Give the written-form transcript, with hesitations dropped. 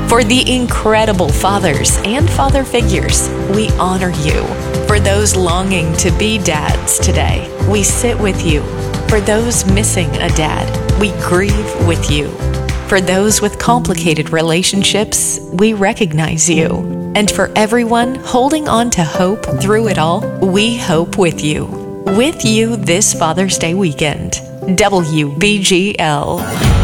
For the incredible fathers and father figures, we honor you. For those longing to be dads today, we sit with you. For those missing a dad, we grieve with you. For those with complicated relationships, we recognize you. And for everyone holding on to hope through it all, we hope with you. With you this Father's Day weekend. WBGL.